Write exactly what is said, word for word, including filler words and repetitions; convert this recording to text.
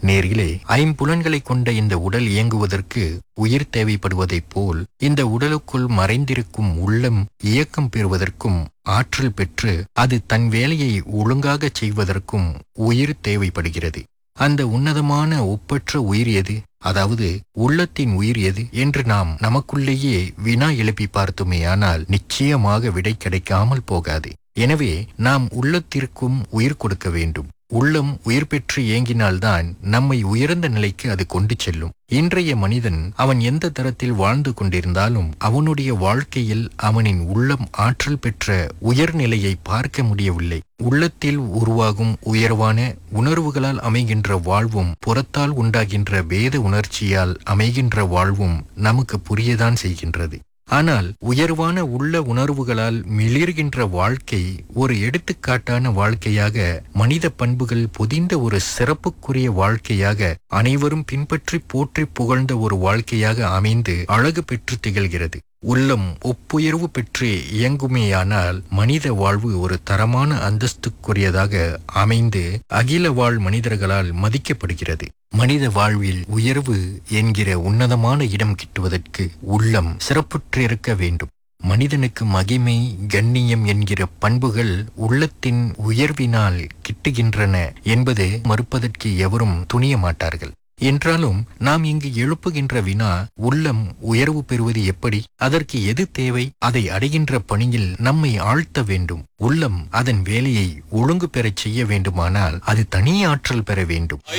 நேரிலே ஐம்புலன்களை கொண்ட இந்த உடல் இயங்குவதற்கு உயிர் தேவைப்படுவதைப் போல் இந்த உடலுக்குள் மறைந்திருக்கும் உள்ளம் இயக்கம் பெறுவதற்கும் ஆற்றல் பெற்று அது தன் வேலையை ஒழுங்காக செய்வதற்கும் உயிர் தேவைப்படுகிறது. அந்த உன்னதமான ஒப்பற்ற உயிர் எது, அதாவது உள்ளத்தின் உயிர் எது என்று நாம் நமக்குள்ளேயே வினா எழுப்பி பார்த்தோமேயானால் நிச்சயமாக விடை கிடைக்காமல் போகாது. எனவே நாம் உள்ளத்திற்கும் உயிர் கொடுக்க வேண்டும். உள்ளம் உயிர் பெற்று இயங்கினால்தான் நம்மை உயர்ந்த நிலைக்கு அது கொண்டு செல்லும். இன்றைய மனிதன் அவன் எந்த தரத்தில் வாழ்ந்து கொண்டிருந்தாலும் அவனுடைய வாழ்க்கையில் அவனின் உள்ளம் ஆற்றல் பெற்ற உயர்நிலையை பார்க்க முடியவில்லை. உள்ளத்தில் உருவாகும் உயர்வான உணர்வுகளால் அமைகின்ற வாழ்வும் புறத்தால் உண்டாகின்ற வேத உணர்ச்சியால் அமைகின்ற வாழ்வும் நமக்கு புரியதான் செய்கின்றது. ஆனால் உயர்வான உள்ள உணர்வுகளால் மிளிர்கின்ற வாழ்க்கை ஒரு எடுத்துக்காட்டான வாழ்க்கையாக, மனித பண்புகள் பொதிந்த ஒரு சிறப்புக்குரிய வாழ்க்கையாக, அனைவரும் பின்பற்றி போற்றி புகழ்ந்த ஒரு வாழ்க்கையாக அமைந்து அழகு பெற்று திகழ்கிறது. உள்ளம் ஒப்புயர்வு பெற்று இயங்குமேயானால் மனித வாழ்வு ஒரு தரமான அந்தஸ்துக்குரியதாக அமைந்து அகில வாழ் மனிதர்களால் மதிக்கப்படுகிறது. மனித வாழ்வில் உயர்வு என்கிற உன்னதமான இடம் கிட்டுவதற்கு உள்ளம் சிறப்புற்றிருக்க வேண்டும். மனிதனுக்கு மகிமை, கண்ணியம் என்கிற பண்புகள் உள்ளத்தின் உயர்வினால் கிட்டுகின்றன என்பது மறுப்பதற்கு எவரும் துணிய மாட்டார்கள். என்றாலும் நாம் இங்கு எழுப்புகின்ற வினா, உள்ளம் உயர்வு பெறுவது எப்படி, அதற்கு எது தேவை, அதை அடைகின்ற பணியில் நம்மை ஆழ்த்த வேண்டும். உள்ளம் அதன் வேலையை ஒழுங்கு பெறச் செய்ய வேண்டுமானால் அது தனி ஆற்றல் பெற வேண்டும்.